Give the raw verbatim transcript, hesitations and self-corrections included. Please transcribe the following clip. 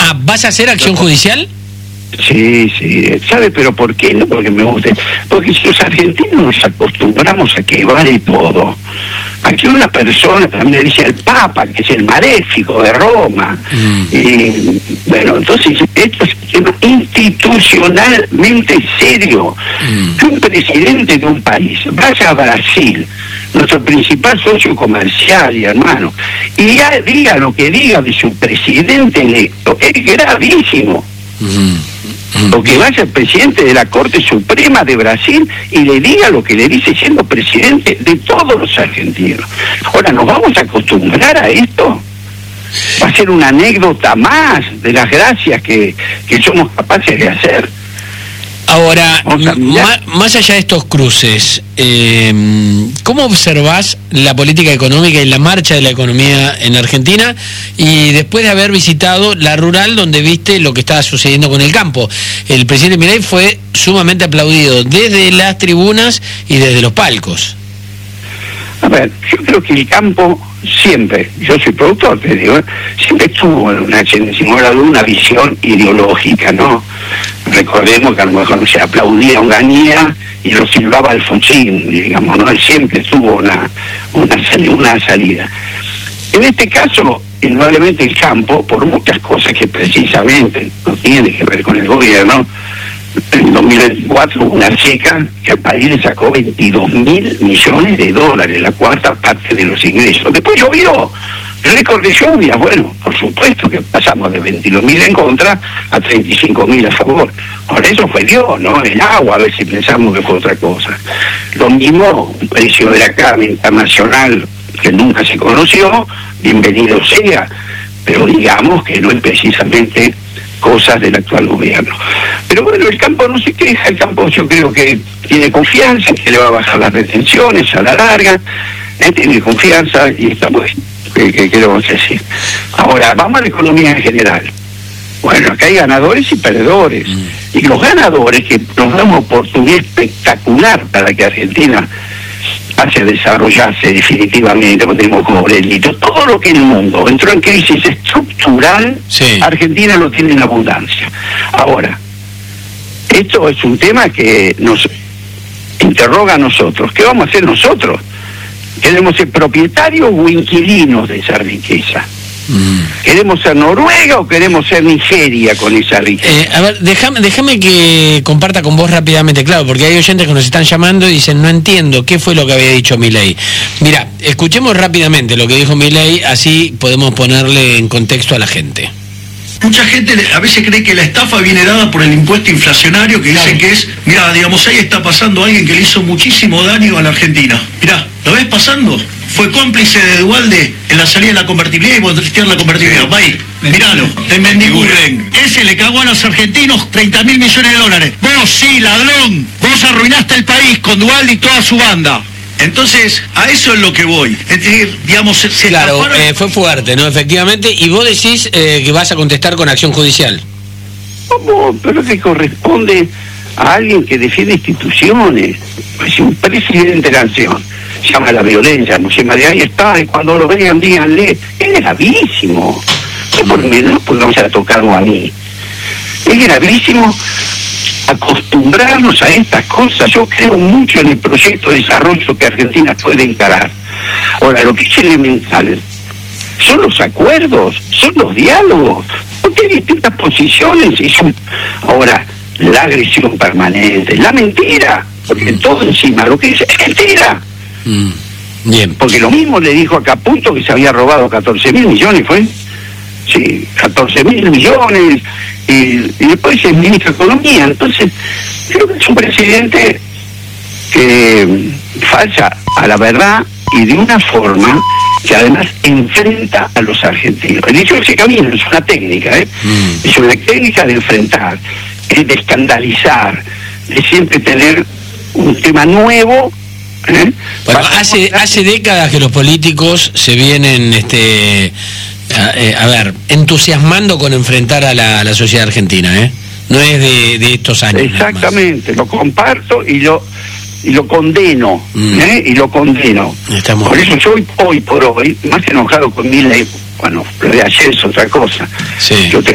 Ah, ¿vas a hacer acción judicial? Sí, sí, ¿sabe? Pero ¿por qué? No porque me guste. Porque si los argentinos nos acostumbramos a que vale todo. Aquí una persona también le dice al Papa, que es el maléfico de Roma. Mm. Y bueno, entonces esto es un tema institucionalmente serio. Mm. Que un presidente de un país vaya a Brasil, nuestro principal socio comercial y hermano, y ya diga lo que diga de su presidente electo, es gravísimo. Mm. O que vaya el presidente de la Corte Suprema de Brasil y le diga lo que le dice siendo presidente de todos los argentinos. Ahora, ¿nos vamos a acostumbrar a esto? Va a ser una anécdota más de las gracias que, que somos capaces de hacer. Ahora, más, más allá de estos cruces, eh, ¿cómo observás la política económica y la marcha de la economía en Argentina? Y después de haber visitado la rural, donde viste lo que estaba sucediendo con el campo. El presidente Milei fue sumamente aplaudido desde las tribunas y desde los palcos. A ver, yo creo que el campo siempre, yo soy productor, te digo, siempre tuvo una, una visión ideológica, ¿no? Recordemos que a lo mejor se aplaudía a Onganía y lo silbaba Alfonsín, digamos, ¿no? Él siempre tuvo una, una, una salida. En este caso, indudablemente el campo, por muchas cosas que precisamente no tiene que ver con el gobierno, en dos mil veinticuatro hubo una seca que al país le sacó veintidós mil millones de dólares, la cuarta parte de los ingresos. Después llovió, récord de lluvias, bueno, por supuesto que pasamos de veintidós mil en contra a treinta y cinco mil a favor. Por eso fue Dios, ¿no? El agua, a ver si pensamos que fue otra cosa. Lo mismo, un precio de la carne internacional que nunca se conoció, bienvenido sea, pero digamos que no es precisamente cosas del actual gobierno. Pero bueno, el campo no se queja, el campo yo creo que tiene confianza, que le va a bajar las retenciones a la larga, ¿eh? Tiene confianza y estamos, ¿qué, qué, qué le vamos a decir? Ahora, vamos a la economía en general. Bueno, acá hay ganadores y perdedores. Mm. Y los ganadores, que nos dan una oportunidad espectacular para que Argentina hacia desarrollarse definitivamente, como tenemos cobrelito, todo lo que en el mundo entró en crisis estructural, sí. Argentina lo tiene en abundancia. Ahora, esto es un tema que nos interroga a nosotros. ¿Qué vamos a hacer nosotros? ¿Queremos ser propietarios o inquilinos de esa riqueza? Mm. ¿Queremos ser Noruega o queremos ser Nigeria con esa riqueza? Eh, a ver, déjame, déjame que comparta con vos rápidamente, claro, porque hay oyentes que nos están llamando y dicen, no entiendo, ¿qué fue lo que había dicho Milei? Mira, escuchemos rápidamente lo que dijo Milei, así podemos ponerle en contexto a la gente. Mucha gente a veces cree que la estafa viene dada por el impuesto inflacionario, que dicen que es, mira, digamos, ahí está pasando alguien que le hizo muchísimo daño a la Argentina. Mirá, ¿lo ves pasando? Fue cómplice de Duhalde en la salida de la convertibilidad y voltear la convertibilidad. Va ahí, miralo, en Mendiguren. Ese le cagó a los argentinos treinta mil millones de dólares. Vos sí, ladrón, vos arruinaste el país con Duhalde y toda su banda. Entonces, a eso es lo que voy. Es decir, digamos, se, se claro, estafaron... eh, fue fuerte, ¿no? Efectivamente. Y vos decís eh, que vas a contestar con acción judicial. ¿Cómo? Pero que corresponde a alguien que defiende instituciones. Pues un presidente de la nación llama a la violencia, no se de ahí está, y cuando lo vean, díganle, es gravísimo. No por menos, pues vamos a tocarlo a mí. Es gravísimo acostumbrarnos a estas cosas. Yo creo mucho en el proyecto de desarrollo que Argentina puede encarar. Ahora, lo que es elemental son los acuerdos, son los diálogos, porque hay distintas posiciones y son... Ahora, la agresión permanente, la mentira, porque mm. todo encima lo que dice es mentira. Mm. Bien. Porque lo mismo le dijo a Caputo que se había robado catorce mil millones, ¿fue? Sí, catorce mil millones, y, y después es ministro de Economía. Entonces, creo que es un presidente que falla a la verdad y de una forma que además enfrenta a los argentinos. El hecho de ese camino es una técnica, ¿eh? Mm. Es una técnica de enfrentar, de escandalizar, de siempre tener un tema nuevo. ¿eh? Bueno, hace, hace décadas que los políticos se vienen... este A, eh, a ver, entusiasmando con enfrentar a la, a la sociedad argentina, ¿eh? No es de, de estos años. Exactamente, lo comparto y lo y lo condeno, mm. ¿eh? Y lo condeno. Estamos por eso yo hoy, hoy por hoy, más enojado con Milei, bueno, lo de ayer es otra cosa. Sí. Yo te